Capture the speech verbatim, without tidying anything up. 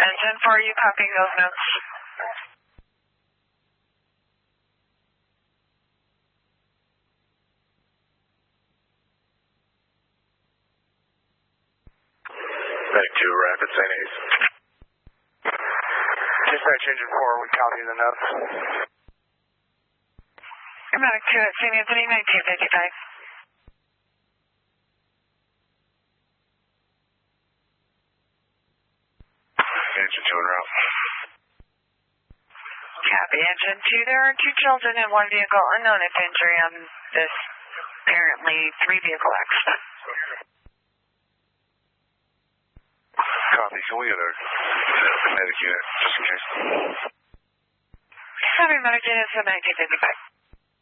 Engine four, you copying those notes? Medic two, Rapid Saint A's. Dispatch Engine four, we copy the notes. Medic two at Saint Anthony, nineteen fifty-five. Engine two en route. Copy, Engine two. There are two children and one vehicle unknown if injury on this apparently three vehicle accident. Copy. Can we get a medic unit just in case? Copy, medic unit, so nineteen fifty-five.